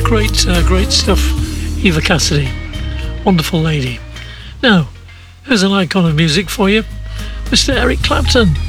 Great stuff. Eva Cassidy, wonderful lady. Now, here's an icon of music for you, Mr. Eric Clapton.